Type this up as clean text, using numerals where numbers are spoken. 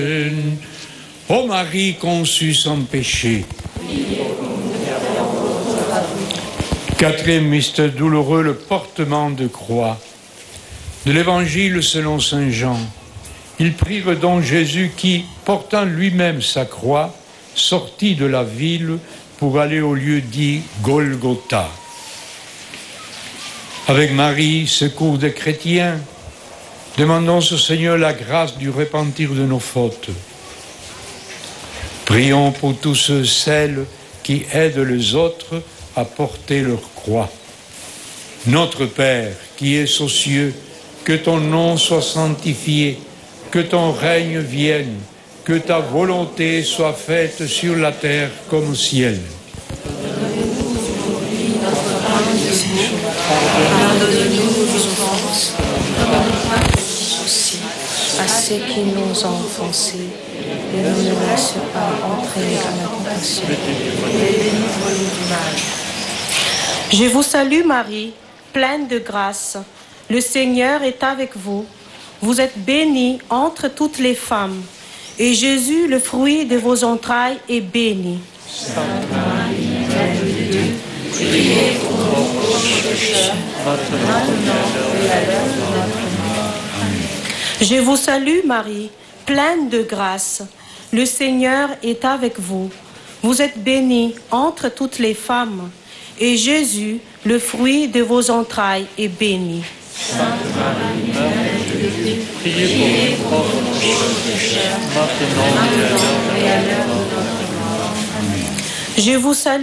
Ô Marie conçue sans péché. Quatrième mystère douloureux, le portement de croix. De l'Évangile selon saint Jean. Ils prirent donc Jésus qui, portant lui-même sa croix, sortit de la ville pour aller au lieu dit Golgotha. Avec Marie, secours des chrétiens, demandons au Seigneur la grâce du repentir de nos fautes. Prions pour tous ceux, celles qui aident les autres à porter leur croix. Notre Père, qui es aux cieux, que ton nom soit sanctifié, que ton règne vienne, que ta volonté soit faite sur la terre comme au ciel. Pardonne-nous nos offenses, à ceux qui nous ont offensés, et ne nous laisse pas entrer dans la tentation. Je vous salue Marie, pleine de grâce. Le Seigneur est avec vous. Vous êtes bénie entre toutes les femmes. Et Jésus, le fruit de vos entrailles, est béni. Sainte Marie, Mère de Dieu, priez pour nos pauvres pécheurs, maintenant et à l'heure de notre mort. Amen. Je vous salue Marie, pleine de grâce. Le Seigneur est avec vous. Vous êtes bénie entre toutes les femmes. Et Jésus, le fruit de vos entrailles, est béni. Sainte Marie, Mère de Dieu, priez pour nos pauvres pécheurs, maintenant et à l'heure de notre mort. Amen. Je vous salue.